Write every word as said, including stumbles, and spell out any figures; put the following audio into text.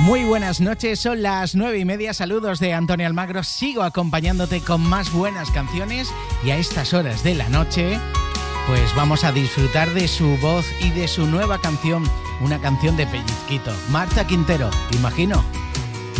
Muy buenas noches, son las nueve y media, saludos de Antonio Almagro, sigo acompañándote con más buenas canciones y a estas horas de la noche pues vamos a disfrutar de su voz y de su nueva canción, una canción de pellizquito, Marta Quintero, imagino.